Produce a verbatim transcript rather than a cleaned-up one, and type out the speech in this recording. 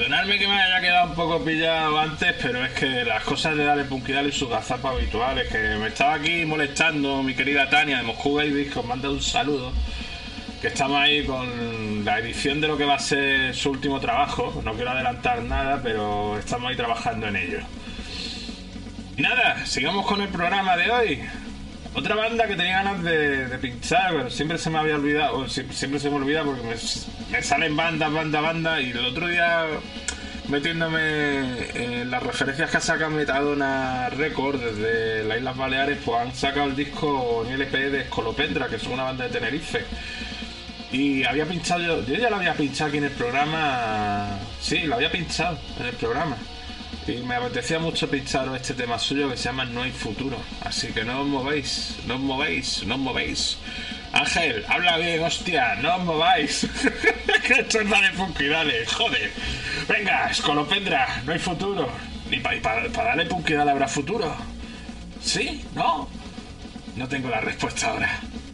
Perdonadme que me haya quedado un poco pillado antes, pero es que las cosas de Dale Punky Dale y sus gazapas habituales, que me estaba aquí molestando mi querida Tania de Moscú Baby, que os manda un saludo, que estamos ahí con la edición de lo que va a ser su último trabajo. No quiero adelantar nada, pero estamos ahí trabajando en ello. Y nada, sigamos con el programa de hoy. Otra banda que tenía ganas de, de pinchar, pero siempre se me había olvidado, o siempre, siempre se me olvida porque me, me salen bandas, bandas, bandas, y el otro día, metiéndome en las referencias que ha sacado Metadona Records desde las Islas Baleares, pues han sacado el disco en L P de Escolopendra, que son una banda de Tenerife. Y había pinchado, yo, yo ya lo había pinchado aquí en el programa, sí, lo había pinchado en el programa. Y me apetecía mucho pincharos este tema suyo que se llama No hay futuro. Así que no os movéis, no os movéis, no os movéis. Ángel, habla bien, hostia, no os mováis. Que esto es Dale Punky Dale, joder. Venga, Escolopendra, no hay futuro. ¿Y para pa, pa Dale Punky Dale habrá futuro? ¿Sí? ¿No? No tengo la respuesta ahora.